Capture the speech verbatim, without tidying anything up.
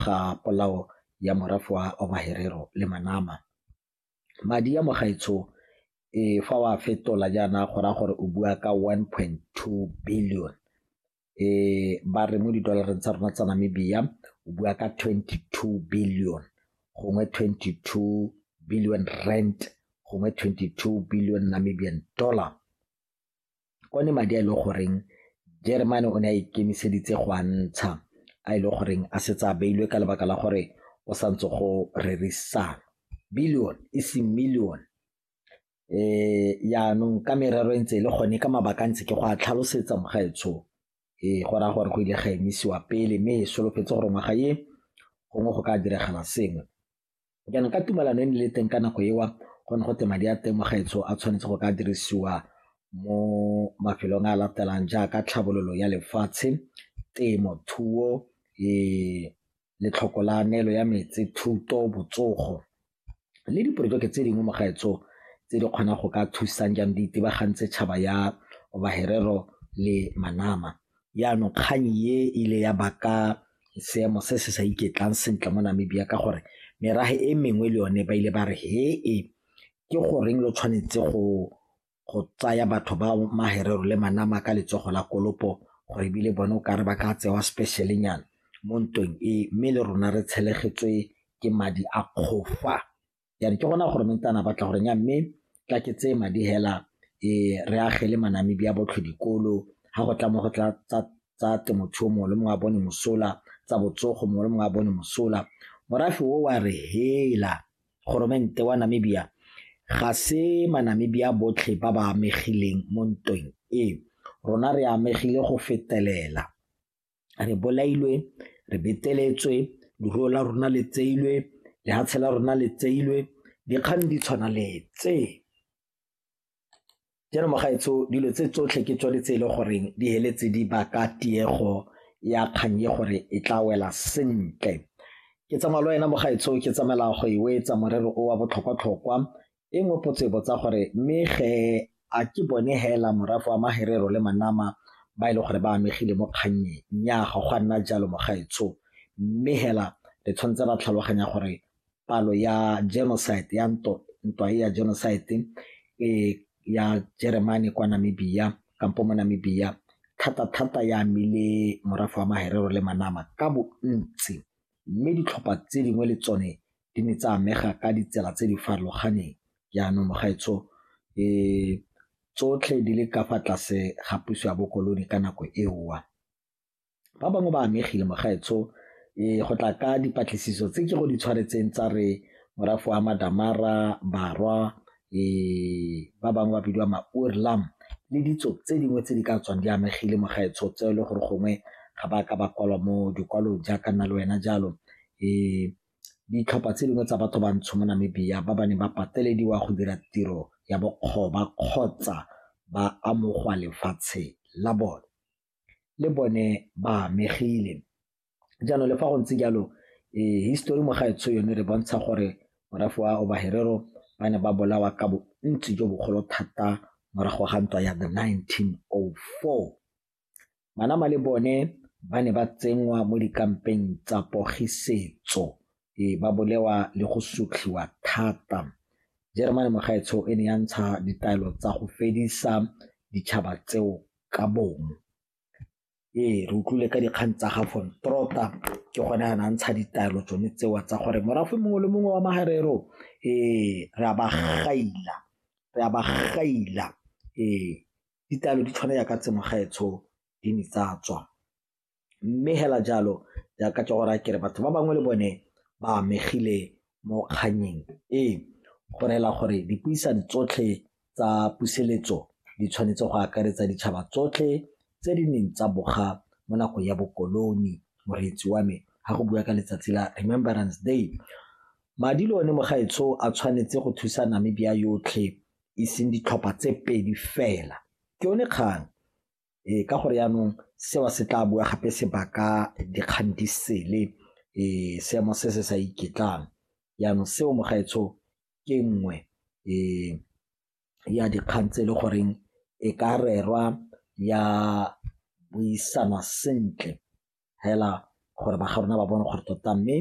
ga polao ya morafe wa Ovaherero le Manama. Madi ya mogaetsho e fa wa fetola jaana go raya gore o bua ka one point two billion. E ba re mo didolareng tsa rona tsa Namibia o bua ka twenty-two billion gongwe twenty-two billion rand gongwe twenty-two billion Namibian dollar. Kone madi a ile goreng Germany o ne a ikemiseditse go a ntsha a ile goreng a setse a beilwe ka lebaka la gore o santse go rerisana. Billion e seng million. Eh yaanong ka merero ntse le gone ka mabaka ntse ke go a tlhalosetsa mogaetsho e go ra gore go ile ga emisiwa pele mme e solofetse gore ngwaga ye gongwe go ka diragala sengwe. Jaanong ka tumelano e ne le teng ka nako ewa go ne go te madi a teng mogaetsho a tshwanetse go ka dirisiwa mo mafelong a latelang jaaka tlhabololo ya lefatshe, temothuo, e le tlhoko la neelo ya metsi, thuto, botsogo le diporojeke tse dingwe mogaetsho tse di kgona go ka thusang jang di itebagantse tšhaba ya Ovaherero le Manama. Yaanong kgang ye ile ya baka seemo se se sa iketlang sentle mo Namibia ka gore merahe e mengwe le yone ba ile ba re he e ke goreng lo tshwanetse go go tsaya batho ba Maherero le Manama ka letsogo la kolopo gore bile bone o ka re ba ka tsewa special nyana mo ntweng e mme le rona re tshelegetswe ke madi a khofa. Yana ke gona gore mentana batla gore nya mme tla ke tse madi hela e re agele Manamibia botlhe dikolo ha go tla mo go tla tsa temothuo mo le mo a bone mosola tsa botsogo mo le mo a bone mosola. Morafe o wa re hela goromente wa Namibia ga se Manamibia botlhe ba ba amegileng mo ntweng e rona re amegile go fetelela. Re bolailwe, re beteletswe, leruo la rona le tseilwe, lehatshe la rona le tseilwe, dikgang di tshwana le tse. Jeno mogaetsho dilo tse tsotlhe ke tsone tse ile goreng di heletse di baka tiego ya kgang ye gore e tla wela sentle. Ke tsamaya le wena mogaetsho ke tsamela go e wetsa morero o wa botlhokwa-tlhokwa e nngwe potso e botsa gore mme ge a ke bone hela morafe wa Maherero le Manama ba ile gore ba amegile mo kganyeng nya ga go nna jalo mogaetsho mme hela le tshwanetse ra tlhaloganya gore palo ya genocide ya nto ntwa ya genocide e ya Germany kwa Namibia kampo mo Namibia thata thata ya mile morafe wa Maherero le Manama ka bontsi mme ditlhopha tse dingwe le tsone di ne tsa amega ka ditsela tse di farologaneng. Yaanong mogaetsho e tsotlhe di le ka fa tlase ga puso ya bokoloni ka nako eo. Ba bangwe ba amegile mogaetsho e go tla ka dipatlisiso tse ke go di tshwaretseng tsa re morafe wa Madamara, Barwa, e ba bangwe ba bidiwa ma-Oorlam le ditso tse dingwe tse di ka tswang di amegile mogaetsho tse le gore gongwe ga ba ka ba kwalwa mo dikwalong jaaka nna le wena jalo. E ditlhopha tse dingwe tsa batho ba ntsho mo Namibia ba ba ne ba patelediwa go dira tiro ya bokgoba kgotsa ba amogwa lefatshe la bone le bone ba amegile. Jaanong le fa go ntse jalo e history mogaetsho yone re bontsha gore morafe wa Ovaherero ba ne ba bolawa ka bontsi jo bogolo thata morago ga ntwa ya the nineteen oh four. Manama le bone ba ne ba tsengwa mo dikampeng tsa pogisetso e ba bolewa le go sutlhiwa thata. Germany mogaetsho e ne ya ntsha ditaelo tsa go fedisa ditšhaba tseo ka bomo. E re utlwile ka dikgang tsa ga von Trotha ke gone a ntsha ditaelo tsone tseo tsa gore morafe mongwe le mongwe wa Maherero e re a ba gaila re a ba gaila e ditaelo di tshwana ya ka tse mogaetsho di ne tsa tswa mme hela jalo jaaka tsa gore ke re batho ba bangwe le bone ba amegile mo kganyeng e gore la gore dipuisano tsotlhe tsa puseletso di tshwanetse go akaretsa ditšhaba tsotlhe tse di neng tsa boga mo nako ya bokoloni. Moreetsi wa me ha go bua ka letsatsi la Remembrance Day madi le one mogaetsho a tshwanetse go thusa Namibia yotlhe e seng ditlhopha tse pedi fela ke yone kgang e ka gore yaanong sewa se tla bua gape sebaka dikgang di sele e seemo se se sa iketlang yaanong seo mogaetsho ke nngwe e ya dikgang tse le goreng e ka rerwa ya buisana sentle hela gore ba ga rona ba bone gore tota mme